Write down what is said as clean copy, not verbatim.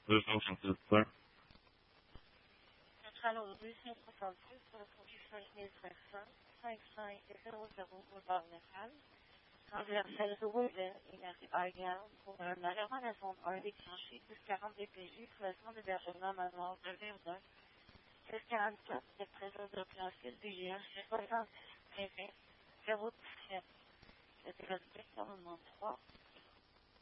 256. Centrale au 266, produit 5500, 500 et 00 boulevard Natal. Transversale Louisville, énergie Argand, pour un malheureux à la zone 1 déclenché, 1040 DPJ, placement d'hébergement manoir de Verdun, 1044, de présence de placide BGH, 60 017, le directeur 3.